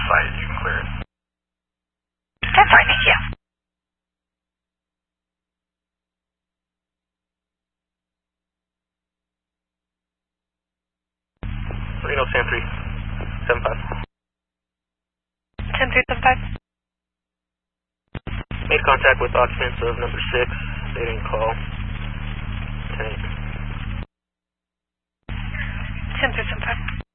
site, you can clear it. That's fine, thank you. Reno San 375. 10375. Made contact with occupants of number 6. They didn't call. 10. 10375.